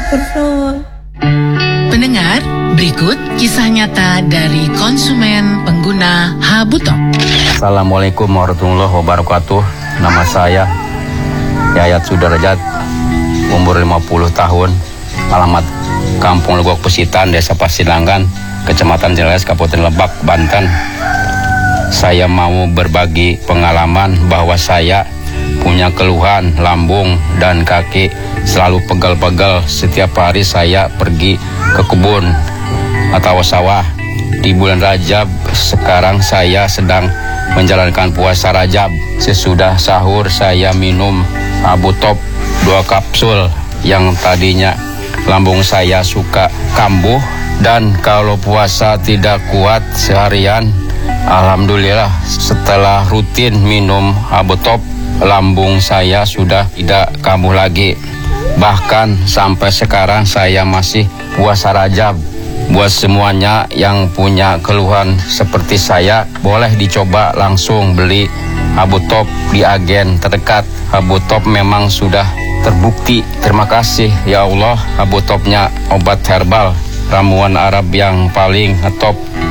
Haturnuhun. Pendengar, berikut kisah nyata dari konsumen pengguna Habutop. Assalamualaikum warahmatullahi wabarakatuh. Nama saya Yayat Sudarajat, umur 50 tahun, alamat Kampung Legok Pesitan, Desa Pasilanggan, Kecamatan Ciles, Kabupaten Lebak, Banten. Saya mau berbagi pengalaman bahwa saya punya keluhan lambung dan kaki selalu pegal-pegal setiap hari saya pergi ke kebun atau sawah. Di bulan Rajab sekarang saya sedang menjalankan puasa Rajab. Sesudah sahur saya minum Habutop 2 kapsul yang tadinya lambung saya suka kambuh, dan kalau puasa tidak kuat seharian, alhamdulillah setelah rutin minum Habutop, lambung saya sudah tidak kambuh lagi. Bahkan sampai sekarang saya masih puasa Rajab. Buat semuanya yang punya keluhan seperti saya, boleh dicoba langsung beli Habutop di agen terdekat. Habutop memang sudah terbukti. Terima kasih ya Allah, Habutopnya obat herbal, ramuan Arab yang paling top.